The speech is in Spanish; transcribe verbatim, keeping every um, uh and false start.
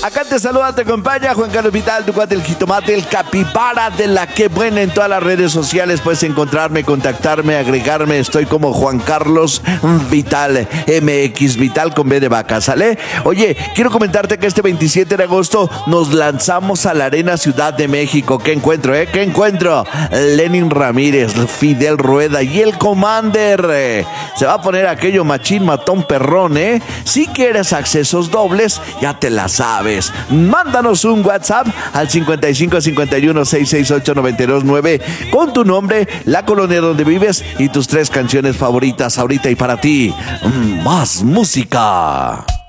Acá te saluda, te acompaña Juan Carlos Vital, tu cuate el jitomate, el capibara de la que buena. En todas las redes sociales puedes encontrarme, contactarme, agregarme. Estoy como Juan Carlos Vital, M X Vital con B de vaca, ¿sale? Oye, quiero comentarte que este veintisiete de agosto nos lanzamos a la Arena Ciudad de México. ¿Qué encuentro, eh? ¿Qué encuentro? Lenin Ramírez, Fidel Rueda y el Commander. Eh. Se va a poner aquello machín, matón, perrón, ¿eh? Si quieres accesos dobles, ya te la sabes. Mándanos un WhatsApp al cincuenta y cinco cincuenta y uno seiscientos sesenta y ocho noventa y dos nueve con tu nombre, la colonia donde vives y tus tres canciones favoritas ahorita y para ti. Más música.